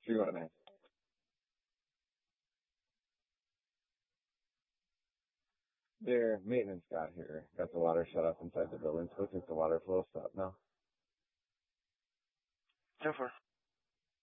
See what I mean? Their maintenance got here, got the water shut off inside the building, so it took the water flow stop now. Ten four.